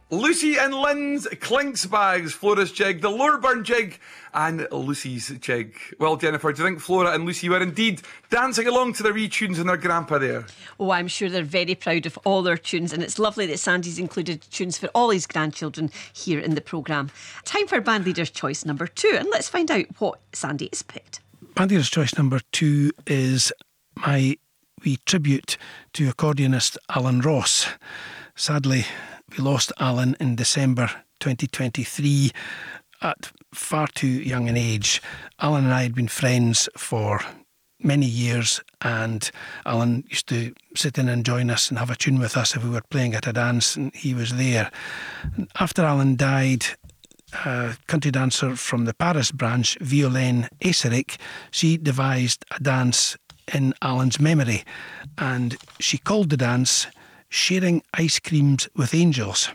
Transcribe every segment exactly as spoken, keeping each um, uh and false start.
Lucy and Lynn's Clinks Bags, Flora's Jig, the Loreburn Jig, and Lucy's Jig. Well, Jennifer, do you think Flora and Lucy were indeed dancing along to their wee tunes and their grandpa there? Oh, I'm sure they're very proud of all their tunes, and it's lovely that Sandy's included tunes for all his grandchildren here in the programme. Time for Band Leader's Choice number two, and let's find out what Sandy has picked. Band Leader's Choice number two is my wee tribute to accordionist Alan Ross. Sadly, we lost Alan in December twenty twenty-three at far too young an age. Alan and I had been friends for many years, and Alan used to sit in and join us and have a tune with us if we were playing at a dance, and he was there. And after Alan died, a country dancer from the Paris branch, Violaine Esserick, she devised a dance in Alan's memory, and she called the dance Sharing Ice Creams with Angels.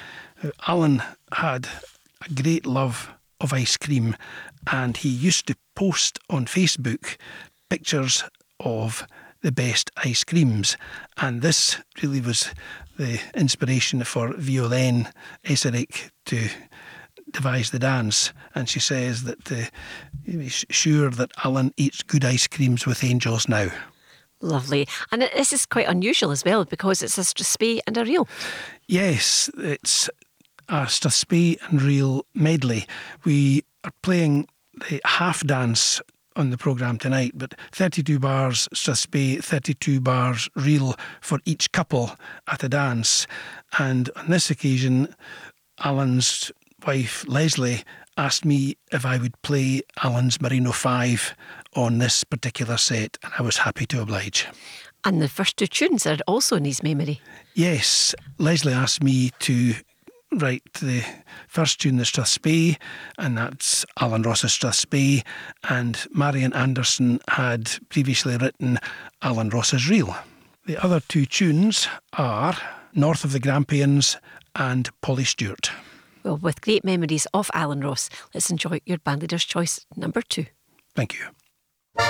Alan had a great love of ice cream, and he used to post on Facebook pictures of the best ice creams, and this really was the inspiration for Violaine Esserick to devise the dance. And she says that uh, she's sure that Alan eats good ice creams with angels now. Lovely. And this is quite unusual as well, because it's a strathspey and a reel. Yes, it's a strathspey and reel medley. We are playing the half dance on the programme tonight, but thirty-two bars strathspey, thirty-two bars reel for each couple at a dance. And on this occasion, Alan's wife Leslie asked me if I would play Alan's Merino five on this particular set, and I was happy to oblige. And the first two tunes are also in his memory. Yes, Leslie asked me to write the first tune, the strathspey, and that's Alan Ross's strathspey, and Marian Anderson had previously written Alan Ross's reel. The other two tunes are North of the Grampians and Polly Stewart. Well, with great memories of Alan Ross, let's enjoy your Band Leader's Choice number two. Thank you.